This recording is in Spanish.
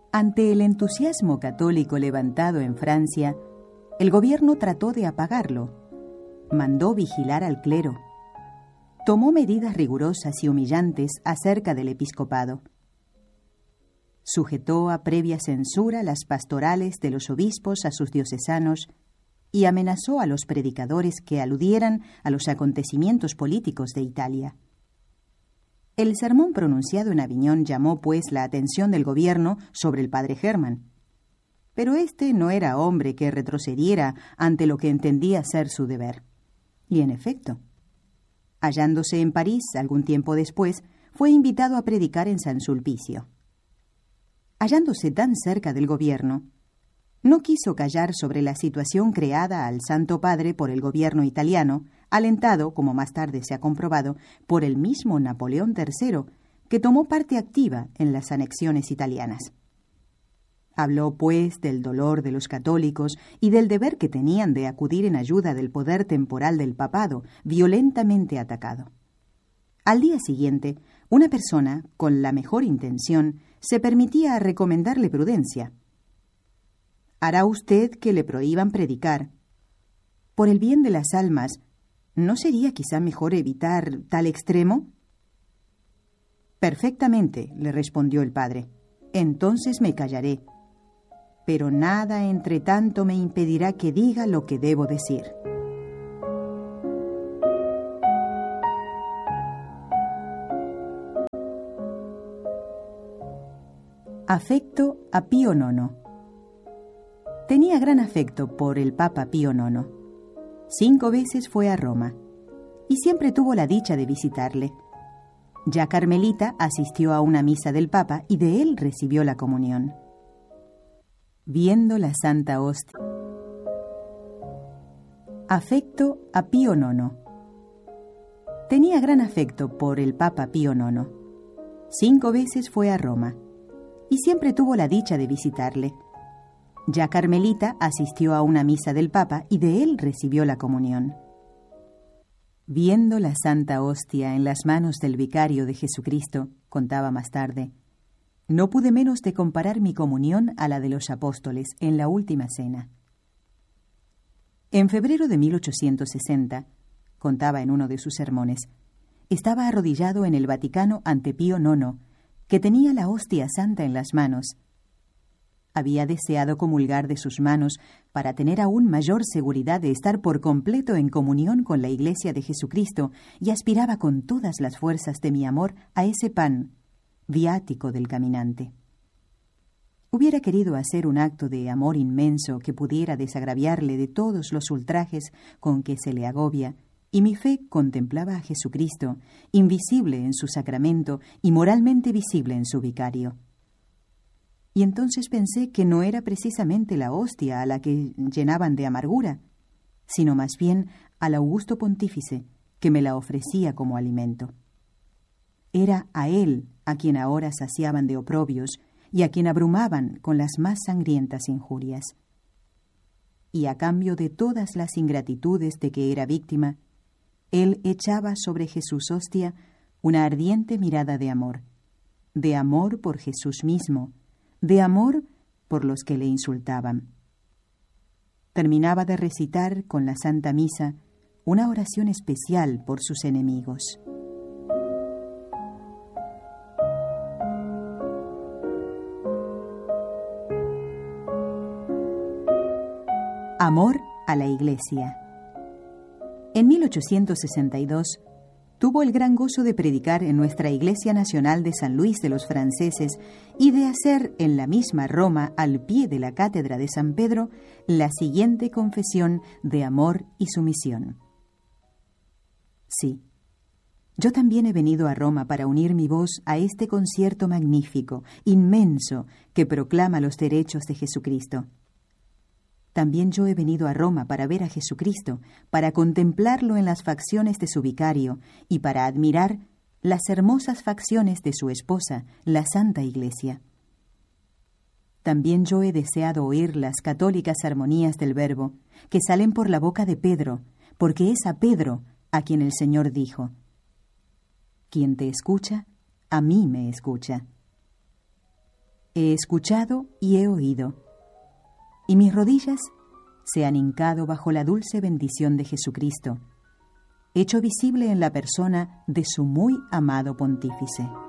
Ante el entusiasmo católico levantado en Francia, el gobierno trató de apagarlo. Mandó vigilar al clero. Tomó medidas rigurosas y humillantes acerca del episcopado. Sujetó a previa censura las pastorales de los obispos a sus diocesanos y amenazó a los predicadores que aludieran a los acontecimientos políticos de Italia. El sermón pronunciado en Aviñón llamó, pues, la atención del gobierno sobre el padre Hermann. Pero este no era hombre que retrocediera ante lo que entendía ser su deber. Y, en efecto, hallándose en París algún tiempo después, fue invitado a predicar en San Sulpicio. Hallándose tan cerca del gobierno, no quiso callar sobre la situación creada al Santo Padre por el gobierno italiano, alentado, como más tarde se ha comprobado, por el mismo Napoleón III, que tomó parte activa en las anexiones italianas. Habló, pues, del dolor de los católicos y del deber que tenían de acudir en ayuda del poder temporal del papado, violentamente atacado. Al día siguiente, una persona, con la mejor intención, se permitía recomendarle prudencia. ¿Hará usted que le prohíban predicar? Por el bien de las almas, ¿no sería quizá mejor evitar tal extremo? Perfectamente, le respondió el padre. Entonces me callaré. Pero nada entre tanto me impedirá que diga lo que debo decir. Afecto a Pío IX. Tenía gran afecto por el Papa Pío IX. 5 veces fue a Roma y siempre tuvo la dicha de visitarle. Ya carmelita asistió a una misa del Papa y de él recibió la comunión. Viendo la Santa Hostia. Afecto a Pío IX. Tenía gran afecto por el Papa Pío IX. 5 veces fue a Roma y siempre tuvo la dicha de visitarle. Ya carmelita asistió a una misa del Papa y de él recibió la comunión. Viendo la Santa Hostia en las manos del vicario de Jesucristo, contaba más tarde, no pude menos de comparar mi comunión a la de los apóstoles en la última cena. En febrero de 1860, contaba en uno de sus sermones, estaba arrodillado en el Vaticano ante Pío IX, que tenía la hostia santa en las manos. Había deseado comulgar de sus manos para tener aún mayor seguridad de estar por completo en comunión con la Iglesia de Jesucristo y aspiraba con todas las fuerzas de mi amor a ese pan, viático del caminante. Hubiera querido hacer un acto de amor inmenso que pudiera desagraviarle de todos los ultrajes con que se le agobia, y mi fe contemplaba a Jesucristo, invisible en su sacramento y moralmente visible en su vicario. Y entonces pensé que no era precisamente la hostia a la que llenaban de amargura, sino más bien al augusto pontífice, que me la ofrecía como alimento. Era a él a quien ahora saciaban de oprobios y a quien abrumaban con las más sangrientas injurias. Y a cambio de todas las ingratitudes de que era víctima, él echaba sobre Jesús hostia una ardiente mirada de amor por Jesús mismo, de amor por los que le insultaban. Terminaba de recitar con la Santa Misa una oración especial por sus enemigos. Amor a la Iglesia. En 1862 tuvo el gran gozo de predicar en nuestra Iglesia Nacional de San Luis de los Franceses y de hacer en la misma Roma, al pie de la cátedra de San Pedro, la siguiente confesión de amor y sumisión. Sí, yo también he venido a Roma para unir mi voz a este concierto magnífico, inmenso, que proclama los derechos de Jesucristo. También yo he venido a Roma para ver a Jesucristo, para contemplarlo en las facciones de su vicario y para admirar las hermosas facciones de su esposa, la Santa Iglesia. También yo he deseado oír las católicas armonías del Verbo que salen por la boca de Pedro, porque es a Pedro a quien el Señor dijo: quien te escucha, a mí me escucha. He escuchado y he oído, y mis rodillas se han hincado bajo la dulce bendición de Jesucristo, hecho visible en la persona de su muy amado pontífice.